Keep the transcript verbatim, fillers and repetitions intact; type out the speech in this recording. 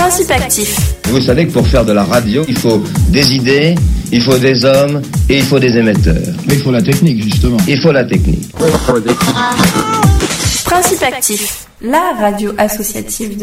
Principe actif. Vous savez que pour faire de la radio, il faut des idées, il faut des hommes et il faut des émetteurs. Mais il faut la technique, justement. Il faut la technique. Principe actif, la radio associative de